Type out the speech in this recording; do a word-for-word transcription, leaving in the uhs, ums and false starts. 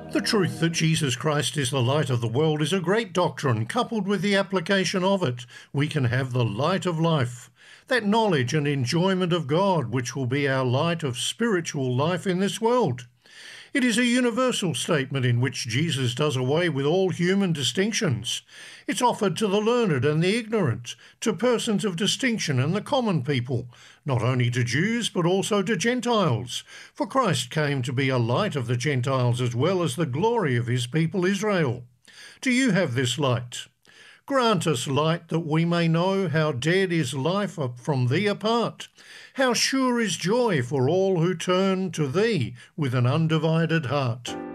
The truth that Jesus Christ is the light of the world is a great doctrine. Coupled with the application of it, we can have the light of life, that knowledge and enjoyment of God which will be our light of spiritual life in this world. It is a universal statement in which Jesus does away with all human distinctions. It's offered to the learned and the ignorant, to persons of distinction and the common people, not only to Jews but also to Gentiles. For Christ came to be a light of the Gentiles as well as the glory of his people Israel. Do you have this light? Grant us light that we may know how dead is life from thee apart. How sure is joy for all who turn to thee with an undivided heart.